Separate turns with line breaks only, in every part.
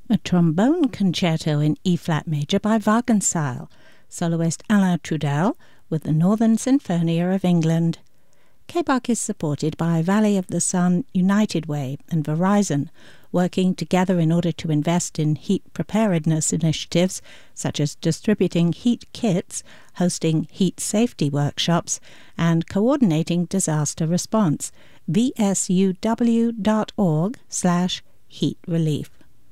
A trombone concerto in E-flat major by Wagenseil, soloist Alain Trudel with the Northern Sinfonia of England. KBAC is supported by Valley of the Sun, United Way and Verizon, working together in order to invest in heat preparedness initiatives such as distributing heat kits, hosting heat safety workshops, and coordinating disaster response. vsuw.org/heat relief.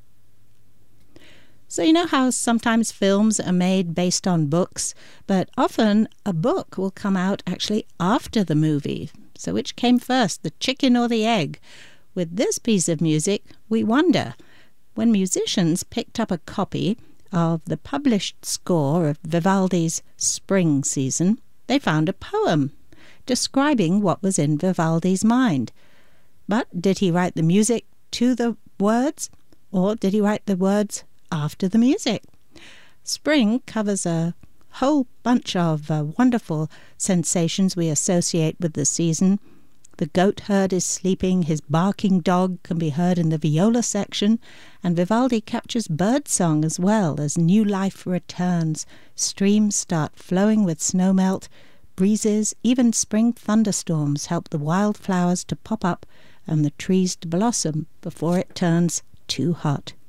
So you know how sometimes films are made based on books, but often a book will come out actually after the movie. So which came first, the chicken or the egg? With this piece of music, we wonder. When musicians picked up a copy of the published score of Vivaldi's Spring Season, they found a poem describing what was in Vivaldi's mind. But did he write the music to the words, or did he write the words after the music? Spring covers a whole bunch of wonderful sensations we associate with the season. The goat herd is sleeping, his barking dog can be heard in the viola section, and Vivaldi captures birdsong as well as new life returns. Streams start flowing with snowmelt, breezes, even spring thunderstorms help the wildflowers to pop up and the trees to blossom before it turns too hot.